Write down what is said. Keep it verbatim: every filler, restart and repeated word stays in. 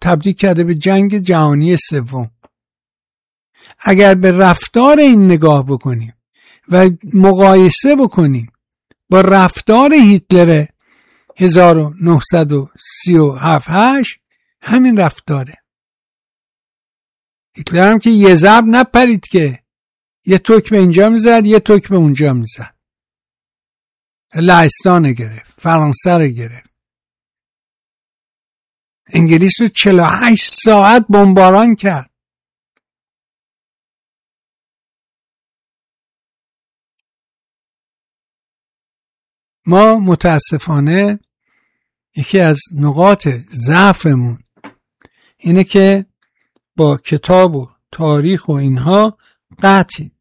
تبدیل کرده به جنگ جهانی سوم. اگر به رفتار این نگاه بکنیم و مقایسه بکنیم با رفتار هیتلر هزار و نهصد و سی و هفت هشت، همین رفتاره. هیتلر هم که یه ضرب نپرید که یه تکمه اینجا میزد یه تکمه اونجا میزد، لهستان گرفت، فرانسه رو گرفت، انگلیس رو چهل و هشت ساعت بمباران کرد. ما متاسفانه یکی از نقاط ضعفمون اینه که با کتاب و تاریخ و اینها قطعیم.